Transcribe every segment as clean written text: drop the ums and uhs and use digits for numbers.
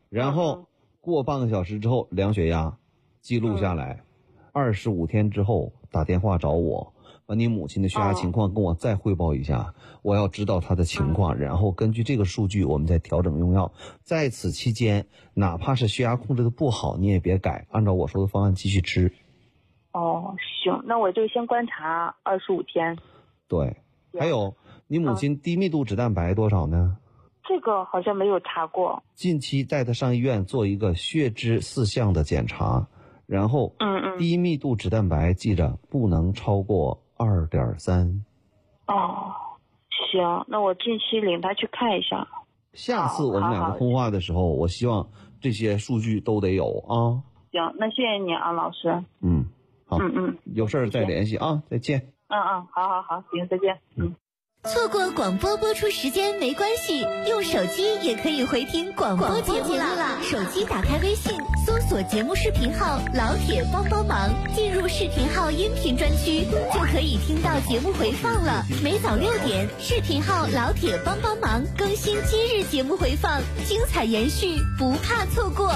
然后过半个小时之后量血压，记录下来，25天之后打电话找我，把你母亲的血压情况跟我再汇报一下，我要知道她的情况，然后根据这个数据我们再调整用药。在此期间，哪怕是血压控制的不好，你也别改，按照我说的方案继续吃。 哦，行，那我就先观察25天。 对，还有你母亲低密度脂蛋白多少呢？ 这个好像没有查过。 近期带她上医院做一个血脂4项的检查，然后低密度脂蛋白记着不能超过2.3。 哦，行，那我近期领她去看一下。 下次我们两个通话的时候，我希望这些数据都得有啊。 行，那谢谢你啊，老师。 好，有事儿再联系啊，再见。 好，行，再见。 错过广播播出时间没关系，用手机也可以回听广播节目了。手机打开微信，搜索节目视频号“老铁帮帮忙”，进入视频号音频专区，就可以听到节目回放了。每早6点，视频号“老铁帮帮忙”更新今日节目回放，精彩延续，不怕错过。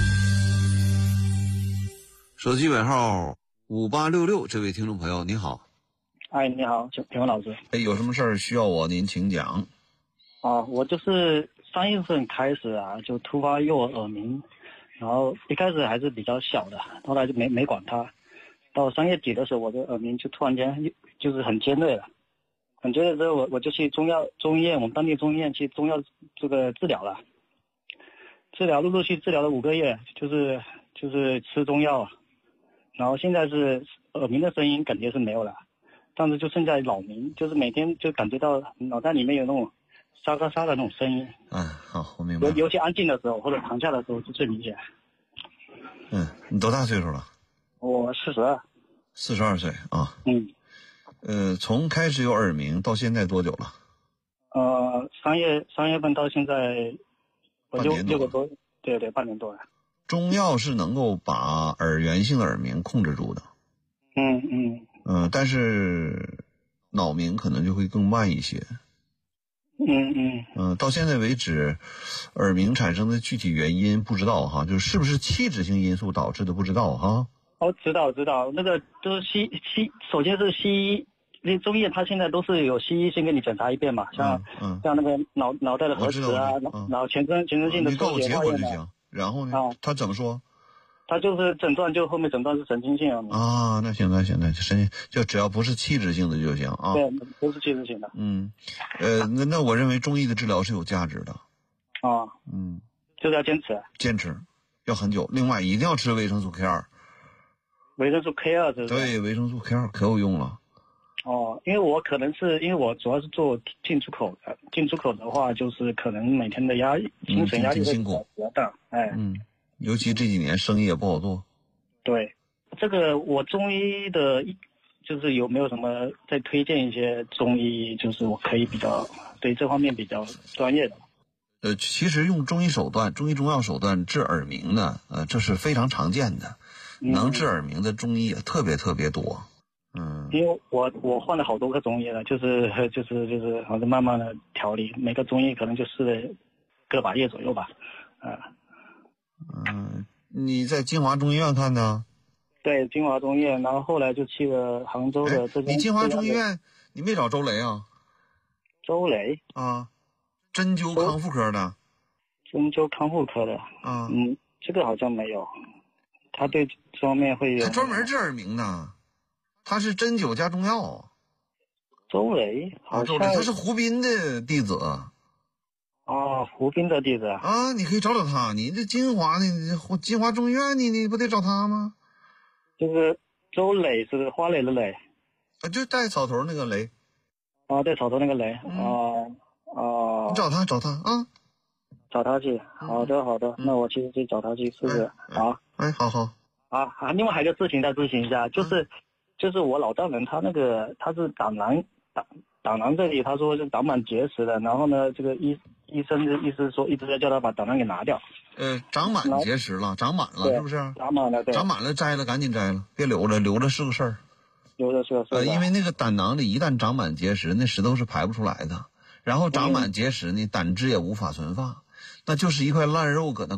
手机尾号5866，这位听众朋友您好。 哎，你好，请问老师。 有什么事儿需要我？您请讲。 我就是3月份开始就突发右耳鸣，然后一开始还是比较小的，后来就没管它。到3月底的时候，我的耳鸣就突然间就是很尖锐了，很尖锐之后，我就去中医院，我们当地中医院去中药这个治疗了，陆陆续治疗了5个月，就是吃中药，然后现在是耳鸣的声音感觉是没有了。但是就剩下扰民，就是每天就感觉到脑袋里面有那种沙沙沙的那种声音。 好，我明白。 尤其安静的时候或者躺下的时候就最明显。 你多大岁数了？ 我42。 42岁啊。从开始有耳鸣到现在多久了 ？3月份到现在，我就6个多，对，半年多了。 中药是能够把耳源性的耳鸣控制住的。但是脑鸣可能就会更慢一些。到现在为止，耳鸣产生的具体原因不知道哈，就是不是器质性因素导致的不知道哈。 知道，那个都是首先是西医，那中医它现在都是有西医先给你检查一遍嘛，像那个脑袋的核磁然后全身性的抽血结果就行。然后呢？他怎么说？ 他就是诊断，就后面诊断是神经性那行，就只要不是器质性的就行啊。 对，不是器质性的。 那我认为中医的治疗是有价值的。 就是要坚持， 要很久。另外，一定要吃维生素 K2。 维生素 K2 是？ 对，维生素 K2 可有用了。 因为我可能是因为我主要是做进出口的，进出口的话就是可能每天的精神压力会比较大。 尤其这几年生意也不好做。 对，这个我中医的，就是有没有什么再推荐一些中医，就是我可以比较对这方面比较专业的。 其实用中医手段、中医中药手段治耳鸣呢，这是非常常见的。能治耳鸣的中医也特别特别多。 因为我换了好多个中医了，就是好像慢慢的调理，每个中医可能就试了个把月左右吧。 你在金华中医院看的？ 对，金华中医院，然后后来就去了杭州的这边。 你金华中医院，你没找周雷啊？ 周雷针灸康复科的。 针灸康复科的这个好像没有。他对这方面会有。 他专门治耳鸣的，他是针灸加中药。 周雷好像他是胡斌的弟子。 胡斌的弟子你可以找他。你这金华中医院，你不得找他吗？ 就是周磊，是花蕾的蕾就带草头那个雷。 带草头那个雷。 你找他找他去。好的，那我其实去找他去试试。 好。 另外还有个事情再咨询一下，就是我老丈人他是胆囊这里他说是长满结石的，然后呢这个医生的意思说一直在叫他把胆囊给拿掉。 长满结石了，长满了是不是？ 长满了，对。 长满了摘了，赶紧摘了，别留着是个事儿。 留着是个事儿。 因为那个胆囊里一旦长满结石，那石头是排不出来的。然后长满结石呢，胆汁也无法存放，那就是一块烂肉搁那